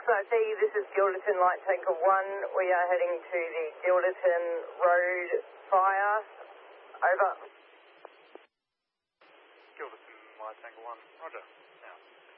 XRT, this is Gilderton Light Tanker 1. We are heading to the Gilderton Road fire. Over. Gilderton Light Tanker 1, roger. Now.